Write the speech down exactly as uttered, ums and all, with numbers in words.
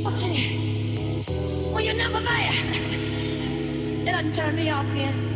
Well, you're never there. It doesn't turn me off, man.